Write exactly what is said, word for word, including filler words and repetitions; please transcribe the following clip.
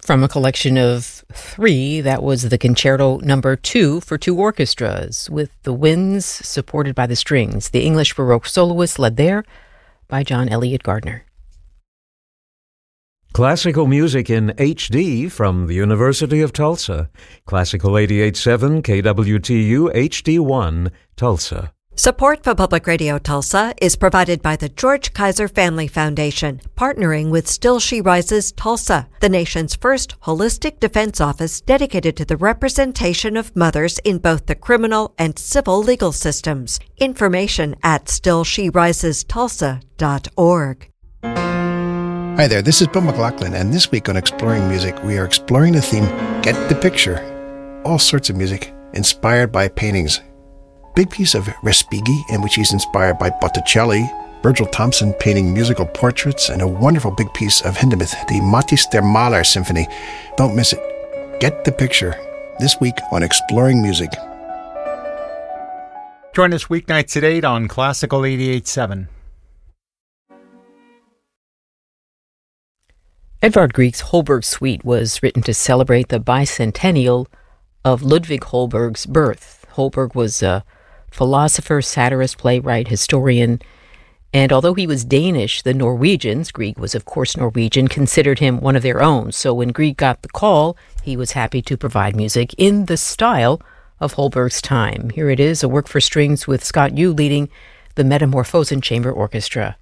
From a collection of three, that was the Concerto Number Two for two orchestras, with the winds supported by the strings. The English Baroque soloist led there by John Elliott Gardner. Classical music in H D from the University of Tulsa. Classical eighty-eight point seven K W T U H D one, Tulsa. Support for Public Radio Tulsa is provided by the George Kaiser Family Foundation, partnering with Still She Rises Tulsa, the nation's first holistic defense office dedicated to the representation of mothers in both the criminal and civil legal systems. Information at still she rises tulsa dot org. Hi there, this is Bill McLaughlin, and this week on Exploring Music, we are exploring the theme, Get the Picture. All sorts of music inspired by paintings. Big piece of Respighi, in which he's inspired by Botticelli, Virgil Thompson painting musical portraits, and a wonderful big piece of Hindemith, the Matthäus der Maler Symphony. Don't miss it. Get the Picture, this week on Exploring Music. Join us weeknights at eight on Classical eighty-eight point seven. Edvard Grieg's Holberg Suite was written to celebrate the bicentennial of Ludwig Holberg's birth. Holberg was a philosopher, satirist, playwright, historian, and although he was Danish, the Norwegians, Grieg was of course Norwegian, considered him one of their own. So when Grieg got the call, he was happy to provide music in the style of Holberg's time. Here it is, a work for strings with Scott Yu leading the Metamorphosen Chamber Orchestra.